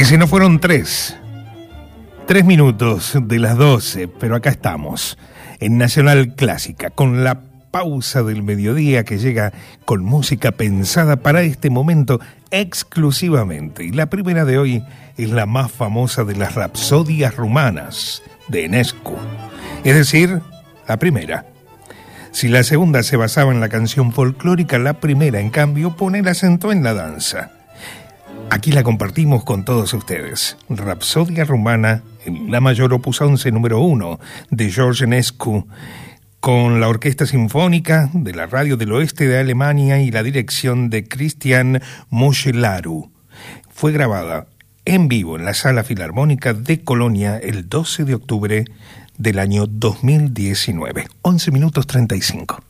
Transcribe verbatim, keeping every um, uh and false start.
si no fueron tres. Tres minutos de las doce, pero acá estamos, en Nacional Clásica, con la pausa del mediodía que llega con música pensada para este momento exclusivamente. Y la primera de hoy es la más famosa de las rapsodias rumanas de Enescu. Es decir, la primera. Si la segunda se basaba en la canción folclórica, la primera, en cambio, pone el acento en la danza. Aquí la compartimos con todos ustedes. Rapsodia rumana, en la mayor opus once número uno de George Enescu, con la Orquesta Sinfónica de la Radio del Oeste de Alemania y la dirección de Christian Moschelaru. Fue grabada en vivo en la Sala Filarmónica de Colonia el doce de octubre del año dos mil diecinueve. once minutos treinta y cinco.